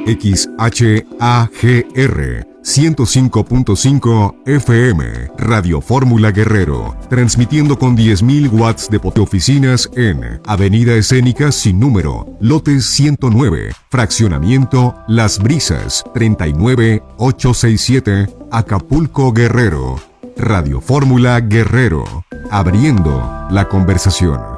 XHAGR 105.5 FM, Radio Fórmula Guerrero, transmitiendo con 10.000 watts de oficinas en Avenida Escénica sin número, lote 109, fraccionamiento Las Brisas, 39867, Acapulco, Guerrero. Radio Fórmula Guerrero, abriendo la conversación.